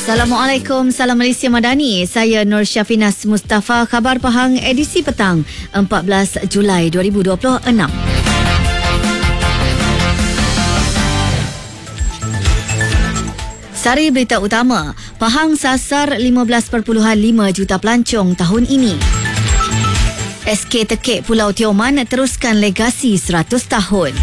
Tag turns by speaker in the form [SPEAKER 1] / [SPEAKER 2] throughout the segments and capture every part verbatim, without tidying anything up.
[SPEAKER 1] Assalamualaikum, salam Malaysia Madani. Saya Nur Syafinas Mustafa. Khabar Pahang edisi petang empat belas Julai dua ribu dua puluh enam. Sari berita utama, Pahang sasar lima belas perpuluhan lima juta pelancong tahun ini. S K Tekek Pulau Tioman teruskan legasi seratus tahun.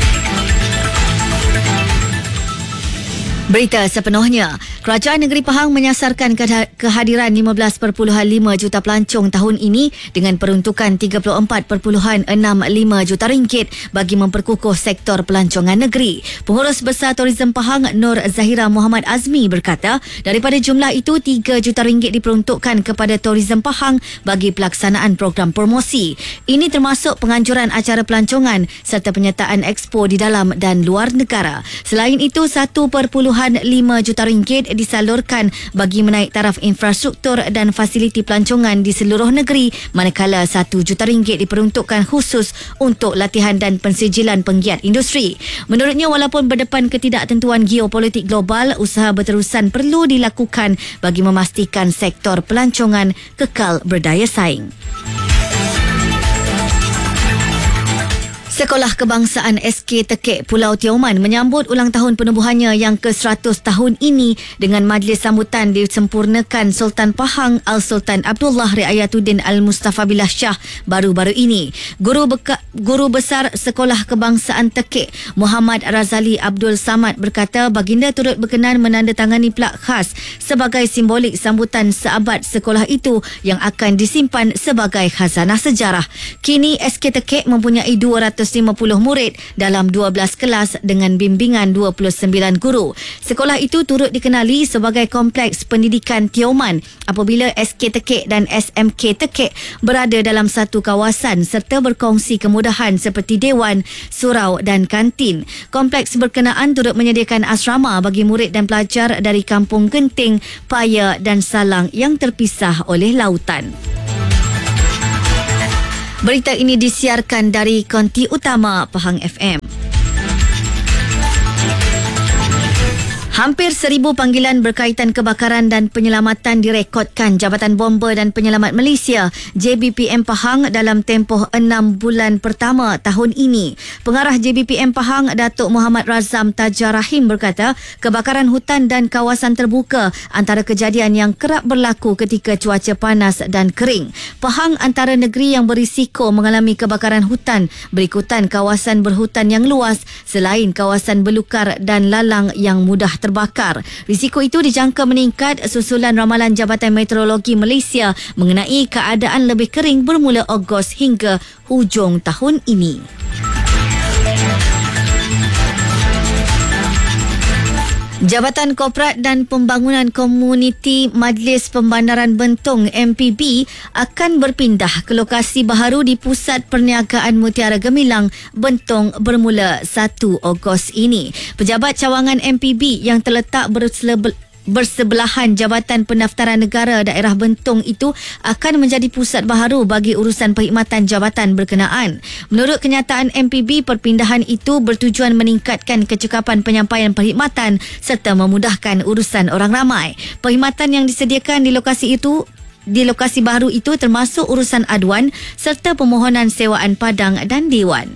[SPEAKER 1] Berita sepenuhnya, Kerajaan Negeri Pahang menyasarkan kehadiran lima belas perpuluhan lima juta pelancong tahun ini dengan peruntukan tiga puluh empat perpuluhan enam lima juta ringgit bagi memperkukuh sektor pelancongan negeri. Pengurus Besar Tourism Pahang Nur Zahira Muhammad Azmi berkata, daripada jumlah itu tiga juta ringgit diperuntukkan kepada Tourism Pahang bagi pelaksanaan program promosi. Ini termasuk penganjuran acara pelancongan serta penyertaan ekspo di dalam dan luar negara. Selain itu, satu perpuluhan lima juta ringgit disalurkan bagi menaik taraf infrastruktur dan fasiliti pelancongan di seluruh negeri, manakala satu juta ringgit diperuntukkan khusus untuk latihan dan pensijilan penggiat industri. Menurutnya, walaupun berdepan ketidaktentuan geopolitik global, usaha berterusan perlu dilakukan bagi memastikan sektor pelancongan kekal berdaya saing. Sekolah Kebangsaan S K Tekek Pulau Tioman menyambut ulang tahun penubuhannya yang ke seratus tahun ini dengan majlis sambutan disempurnakan Sultan Pahang Al-Sultan Abdullah Riayatuddin Al-Mustafa Billah Shah baru-baru ini. Guru, beka, Guru Besar Sekolah Kebangsaan Tekek Muhammad Razali Abdul Samad berkata baginda turut berkenan menandatangani plak khas sebagai simbolik sambutan seabad sekolah itu yang akan disimpan sebagai khazanah sejarah. Kini S K Tekek mempunyai dua ratus lima puluh murid dalam dua belas kelas dengan bimbingan dua puluh sembilan guru. Sekolah itu turut dikenali sebagai Kompleks Pendidikan Tioman apabila S K Tekek dan S M K Tekek berada dalam satu kawasan serta berkongsi kemudahan seperti dewan, surau dan kantin. Kompleks berkenaan turut menyediakan asrama bagi murid dan pelajar dari Kampung Genting, Paya dan Salang yang terpisah oleh lautan. Berita ini disiarkan dari konti utama Pahang F M. Hampir seribu panggilan berkaitan kebakaran dan penyelamatan direkodkan Jabatan Bomba dan Penyelamat Malaysia J B P M Pahang dalam tempoh enam bulan pertama tahun ini. Pengarah J B P M Pahang Datuk Muhammad Razam Taja Rahim berkata, kebakaran hutan dan kawasan terbuka antara kejadian yang kerap berlaku ketika cuaca panas dan kering. Pahang antara negeri yang berisiko mengalami kebakaran hutan berikutan kawasan berhutan yang luas selain kawasan belukar dan lalang yang mudah terbakar. terbakar. Risiko itu dijangka meningkat susulan ramalan Jabatan Meteorologi Malaysia mengenai keadaan lebih kering bermula Ogos hingga hujung tahun ini. Jabatan Korporat dan Pembangunan Komuniti Majlis Pembandaran Bentong M P B akan berpindah ke lokasi baharu di Pusat Perniagaan Mutiara Gemilang, Bentong bermula satu Ogos ini. Pejabat cawangan M P B yang terletak berselebel bersebelahan Jabatan Pendaftaran Negara Daerah Bentong itu akan menjadi pusat baharu bagi urusan perkhidmatan jabatan berkenaan. Menurut kenyataan M P B, perpindahan itu bertujuan meningkatkan kecekapan penyampaian perkhidmatan serta memudahkan urusan orang ramai. Perkhidmatan yang disediakan di lokasi itu di lokasi baru itu termasuk urusan aduan serta permohonan sewaan padang dan dewan.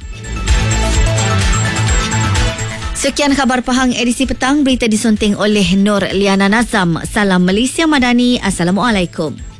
[SPEAKER 1] Sekian khabar Pahang edisi petang, berita disunting oleh Nur Liana Nazam. Salam Malaysia Madani. Assalamualaikum.